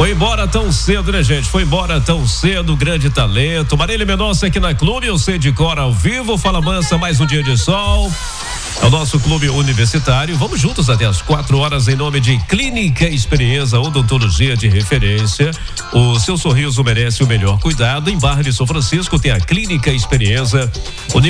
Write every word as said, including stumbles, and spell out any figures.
Foi embora tão cedo, né, gente? Foi embora tão cedo, grande talento. Marília Mendonça aqui na Clube, eu sei de cor ao vivo. Fala Mansa, mais um dia de sol. É o nosso clube universitário. Vamos juntos até as quatro horas em nome de Clínica Experiência, odontologia de referência. O seu sorriso merece o melhor cuidado. Em Barra de São Francisco tem a Clínica Experiência.